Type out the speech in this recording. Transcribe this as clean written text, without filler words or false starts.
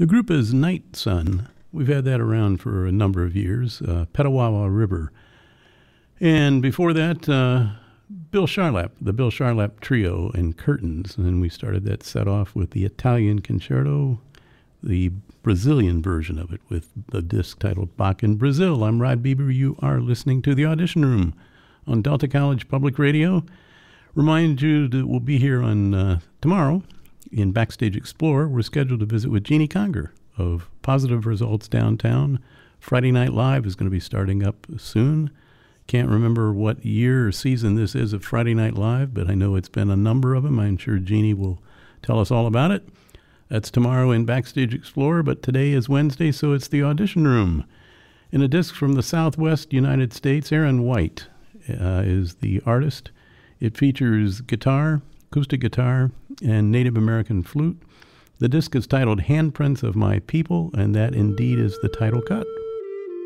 The group is Night Sun. We've had that around for a number of years, Petawawa River. And before that, Bill Charlap, the Bill Charlap Trio and Curtains. And we started that set off with the Italian Concerto, the Brazilian version of it, with the disc titled Bach in Brazil. I'm Rod Bieber. You are listening to The Audition Room on Delta College Public Radio. Remind you that we'll be here on tomorrow in Backstage Explorer. We're scheduled to visit with Jeannie Conger of Positive Results Downtown. Friday Night Live is going to be starting up soon. Can't remember what year or season this is of Friday Night Live, but I know it's been a number of them. I'm sure Jeannie will tell us all about it. That's tomorrow in Backstage Explorer, but today is Wednesday, so it's the Audition Room. In a disc from the Southwest United States, Aaron White is the artist. It features guitar, acoustic guitar, and Native American flute. The disc is titled Handprints of My People, and that indeed is the title cut.